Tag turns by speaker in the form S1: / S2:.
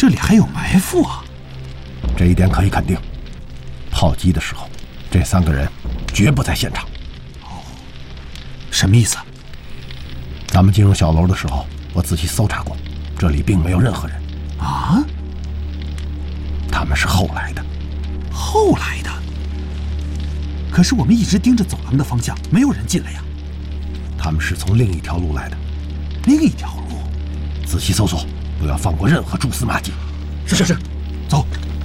S1: 这里还有埋伏啊！
S2: 这一点可以肯定，炮击的时候，这3个人绝不在现场。
S1: 哦，什么意思？
S2: 咱们进入小楼的时候，我仔细搜查过，这里并没有任何人。
S1: 啊？
S2: 他们是后来的。
S1: 后来的？可是我们一直盯着走廊的方向，没有人进来呀。
S2: 他们是从另一条路来的。
S1: 另一条路？
S2: 仔细搜索，不要放过任何蛛丝马迹。
S1: 是。